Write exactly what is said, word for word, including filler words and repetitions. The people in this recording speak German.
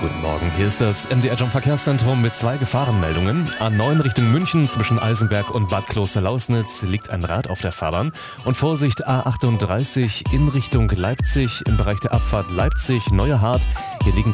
Guten Morgen, hier ist das M D R Jump Verkehrszentrum mit zwei Gefahrenmeldungen. A neun Richtung München zwischen Eisenberg und Bad Klosterlausnitz liegt ein Rad auf der Fahrbahn. Und Vorsicht, A achtunddreißig in Richtung Leipzig im Bereich der Abfahrt Leipzig-Neuerhardt. Hier liegen